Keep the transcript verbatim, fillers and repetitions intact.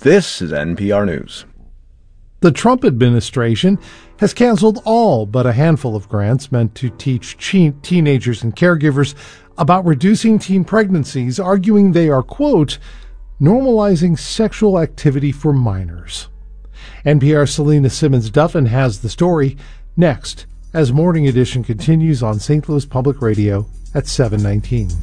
This is N P R News. The Trump administration has canceled all but a handful of grants meant to teach teen- teenagers and caregivers about reducing teen pregnancies, arguing they are, quote, normalizing sexual activity for minors. N P R's Selena Simmons-Duffin has the story next as Morning Edition continues on Saint Louis Public Radio at seven nineteen.